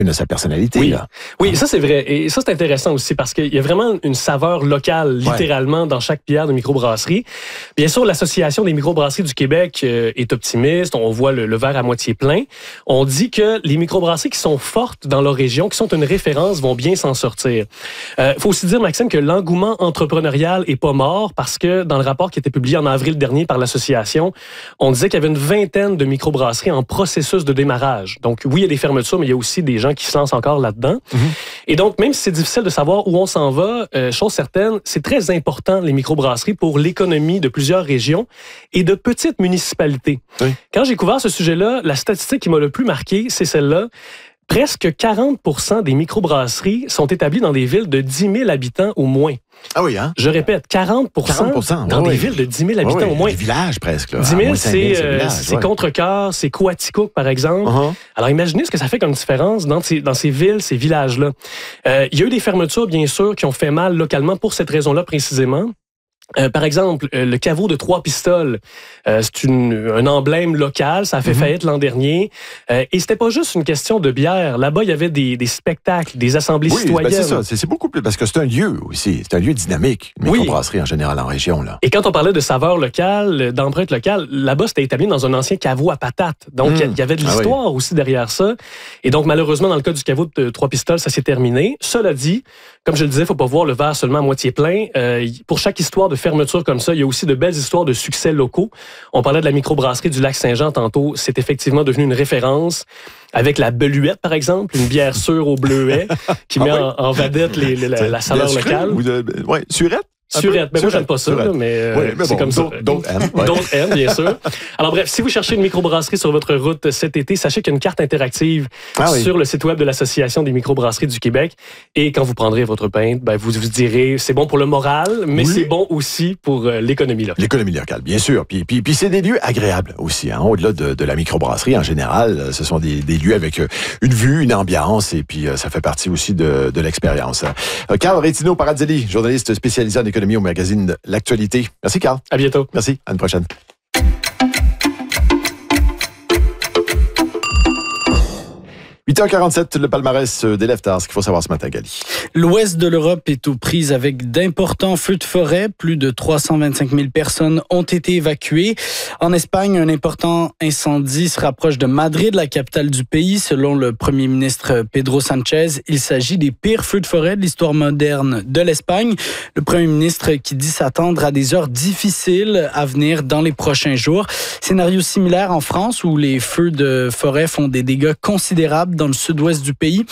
de sa personnalité. Oui, là. oui, ça c'est vrai. Et ça c'est intéressant aussi parce qu'il y a vraiment une saveur locale, littéralement, dans chaque bière de microbrasserie. Bien sûr, l'Association des microbrasseries du Québec est optimiste. On voit le verre à moitié plein. On dit que les microbrasseries qui sont fortes dans leur région, qui sont une référence, vont bien s'en sortir. Faut aussi dire, Maxime, que l'engouement entrepreneurial est pas mort parce que dans le rapport qui a été publié en avril dernier par l'association, on disait qu'il y avait une vingtaine de microbrasseries en processus de démarrage. Donc oui, il y a des fermetures, mais il y a aussi des gens qui se lancent encore là-dedans. Et donc, même si c'est difficile de savoir où on s'en va, chose certaine, c'est très important, les microbrasseries, pour l'économie de plusieurs régions et de petites municipalités. Oui. Quand j'ai couvert ce sujet-là, la statistique qui m'a le plus marqué, c'est celle-là. Presque 40% des microbrasseries sont établies dans des villes de 10 000 habitants ou moins. Ah oui, hein? Je répète, 40% dans des villes de 10 000 habitants au moins. Des villages presque. Là, 10 000, c'est Contrecoeur, c'est Coaticook, par exemple. Alors imaginez ce que ça fait comme différence dans ces villes, ces villages-là. Il y a eu des fermetures, bien sûr, qui ont fait mal localement pour cette raison-là précisément. Par exemple, le caveau de Trois-Pistoles, c'est un emblème local, ça a fait faillite l'an dernier. Et c'était pas juste une question de bière. Là-bas, il y avait des spectacles, des assemblées citoyennes. C'est ça, c'est beaucoup plus, parce que c'est un lieu aussi, c'est un lieu dynamique, une microbrasserie en général en région. Là. Et quand on parlait de saveur locale, d'empreinte locale, là-bas, c'était établi dans un ancien caveau à patates. Donc, il y avait de l'histoire aussi derrière ça. Et donc, malheureusement, dans le cas du caveau de Trois-Pistoles, ça s'est terminé. Cela dit, comme je le disais, il faut pas voir le verre seulement à moitié plein. Pour chaque histoire de fermeture comme ça, il y a aussi de belles histoires de succès locaux. On parlait de la microbrasserie du Lac-Saint-Jean tantôt. C'est effectivement devenu une référence. Avec la Beluette, par exemple, une bière sûre au bleuet qui met en vedette la saveur locale. Surette? Surette. Ben moi, j'aime pas ça, là, mais c'est comme ça. D'autres aiment. D'autres aiment, bien sûr. Alors bref, si vous cherchez une microbrasserie sur votre route cet été, sachez qu'il y a une carte interactive sur le site web de l'Association des microbrasseries du Québec. Et quand vous prendrez votre pinte, ben, vous vous direz, c'est bon pour le moral, mais c'est bon aussi pour l'économie locale. L'économie locale, bien sûr. Puis c'est des lieux agréables aussi. Hein. Au-delà de la microbrasserie, en général, ce sont des lieux avec une vue, une ambiance, et puis ça fait partie aussi de l'expérience. Carl Rétino-Paradzelli, journaliste spécialisé en économie au magazine L'Actualité. Merci, Carl. À bientôt. Merci. À une prochaine. 8h47, le palmarès des Leftards. Ce qu'il faut savoir ce matin, Gali. L'ouest de l'Europe est aux prises avec d'importants feux de forêt. Plus de 325 000 personnes ont été évacuées. En Espagne, un important incendie se rapproche de Madrid, la capitale du pays. Selon le premier ministre Pedro Sánchez, il s'agit des pires feux de forêt de l'histoire moderne de l'Espagne. Le premier ministre qui dit s'attendre à des heures difficiles à venir dans les prochains jours. Scénario similaire en France où les feux de forêt font des dégâts considérables dans le sud-ouest du pays.